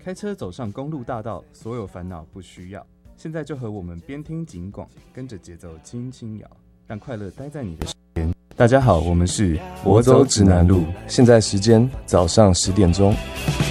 开车走上公路大道，所有烦恼不需要。现在就和我们边听警广，跟着节奏轻轻摇，让快乐待在你的身边。大家好，我们是我走指南路，现在时间早上10点钟。